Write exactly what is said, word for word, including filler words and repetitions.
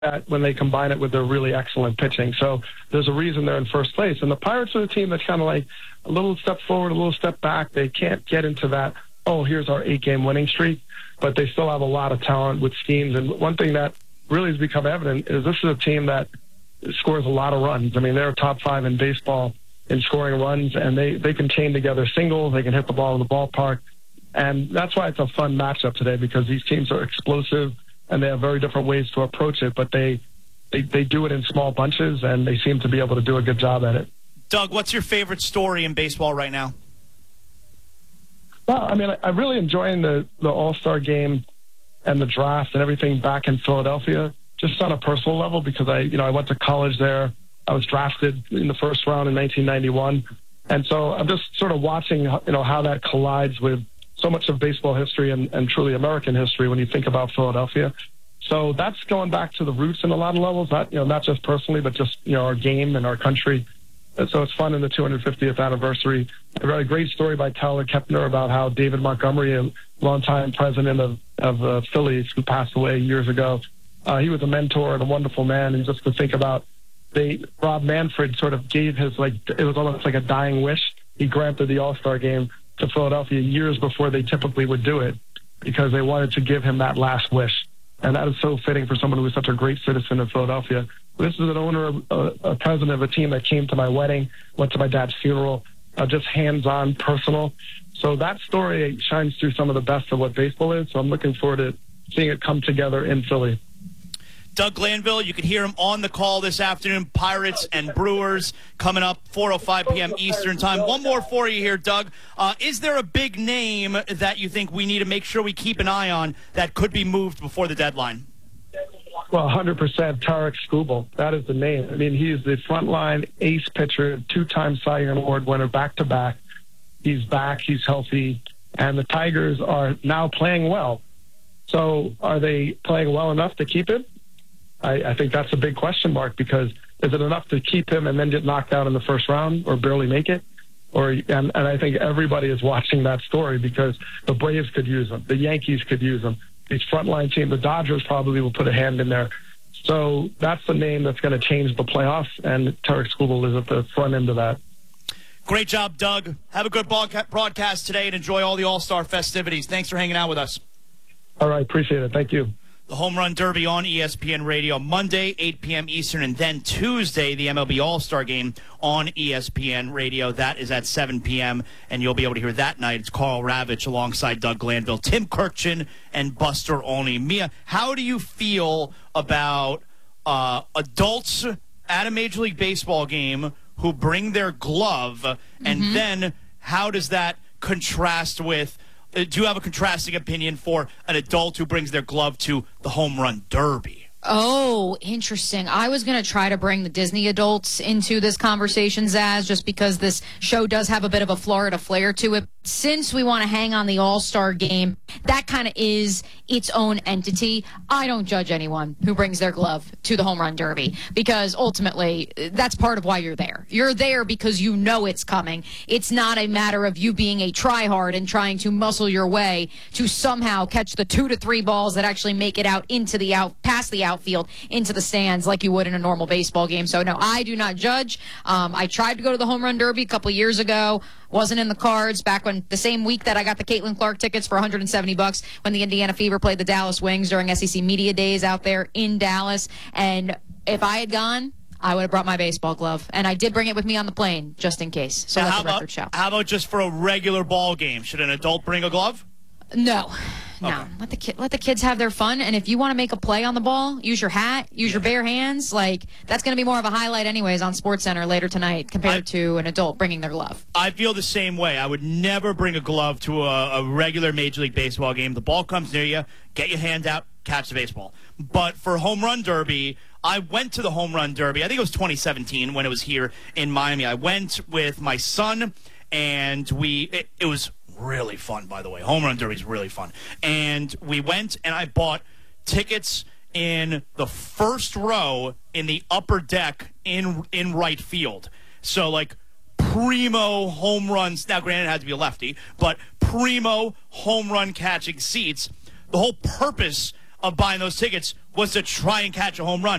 that when they combine it with their really excellent pitching. So there's a reason they're in first place. And the Pirates are the team that's kind of like a little step forward, a little step back. They can't get into that, oh, here's our eight-game winning streak, but they still have a lot of talent with schemes. And one thing that really has become evident is this is a team that scores a lot of runs. I mean, they're top five in baseball in scoring runs, and they, they can chain together singles. They can hit the ball in the ballpark. And that's why it's a fun matchup today, because these teams are explosive and they have very different ways to approach it, but they, they, they do it in small bunches, and they seem to be able to do a good job at it. Doug, what's your favorite story in baseball right now? Well, I mean, I'm really enjoying the, the All-Star game and the draft and everything back in Philadelphia, just on a personal level, because I, you know, I went to college there. I was drafted in the first round in nineteen ninety-one. And so I'm just sort of watching, you know, how that collides with so much of baseball history and, and truly American history when you think about Philadelphia. So that's going back to the roots in a lot of levels, not, you know, not just personally, but just, you know, our game and our country. And so it's fun in the two hundred fiftieth anniversary. I read a great story by Tyler Kepner about how David Montgomery, a longtime president of, of uh, Phillies, who passed away years ago, uh, he was a mentor and a wonderful man. And just to think about, they Rob Manfred sort of gave his, like, it was almost like a dying wish. He granted the All-Star game to Philadelphia years before they typically would do it, because they wanted to give him that last wish. And that is so fitting for someone who was such a great citizen of Philadelphia. This is an owner, of, uh, a president of a team that came to my wedding, went to my dad's funeral, uh, just hands-on, personal. So that story shines through some of the best of what baseball is. So I'm looking forward to seeing it come together in Philly. Doug Glanville, you can hear him on the call this afternoon. Pirates and Brewers coming up four oh five p.m. Eastern time. One more for you here, Doug. Uh, is there a big name that you think we need to make sure we keep an eye on that could be moved before the deadline? Well, one hundred percent Tarik Skubal. That is the name. I mean, he's the frontline ace pitcher, two-time Cy Young Award winner back-to-back. He's back. He's healthy. And the Tigers are now playing well. So are they playing well enough to keep him? I, I think that's a big question mark, because is it enough to keep him and then get knocked out in the first round or barely make it? Or and, and I think everybody is watching that story, because the Braves could use him. The Yankees could use him. These frontline teams, the Dodgers probably will put a hand in there. So that's the name that's going to change the playoffs, and Tarik Skubal is at the front end of that. Great job, Doug. Have a good broadcast today and enjoy all the All-Star festivities. Thanks for hanging out with us. All right, appreciate it. Thank you. The Home Run Derby on E S P N Radio Monday, eight p.m. Eastern, and then Tuesday, the M L B All-Star Game on E S P N Radio. That is at seven p.m., and you'll be able to hear that night. It's Carl Ravitch alongside Doug Glanville, Tim Kurkjian, and Buster Olney. Mia, how do you feel about uh, adults at a Major League Baseball game who bring their glove, and mm-hmm. then how does that contrast with Uh, do you have a contrasting opinion for an adult who brings their glove to the Home Run Derby? Oh, interesting. I was going to try to bring the Disney adults into this conversation, Zaz, just because this show does have a bit of a Florida flair to it. Since we want to hang on the All-Star game, that kind of is its own entity. I don't judge anyone who brings their glove to the Home Run Derby, because ultimately that's part of why you're there. You're there because you know it's coming. It's not a matter of you being a tryhard and trying to muscle your way to somehow catch the two to three balls that actually make it out into the out, past the outfield, into the stands like you would in a normal baseball game. So no, I do not judge. Um, I tried to go to the Home Run Derby a couple years ago. Wasn't in the cards back when the same week that I got the Caitlin Clark tickets for one hundred seventy bucks when the Indiana Fever played the Dallas Wings during S E C Media Days out there in Dallas. And if I had gone, I would have brought my baseball glove. And I did bring it with me on the plane just in case. So that's a record show. How about just for a regular ball game? Should an adult bring a glove? No. No, okay. let the ki- let the kids have their fun, and if you want to make a play on the ball, use your hat, use yeah. your bare hands. Like, that's going to be more of a highlight anyways on SportsCenter later tonight compared I, to an adult bringing their glove. I feel the same way. I would never bring a glove to a, a regular Major League Baseball game. The ball comes near you, get your hand out, catch the baseball. But for Home Run Derby, I went to the Home Run Derby. I think it was twenty seventeen when it was here in Miami. I went with my son, and we it, it was really fun, by the way. Home Run Derby is really fun. And we went, and I bought tickets in the first row in the upper deck in in right field. So, like, primo home runs. Now, granted, it had to be a lefty, but primo home run catching seats. The whole purpose of buying those tickets was to try and catch a home run.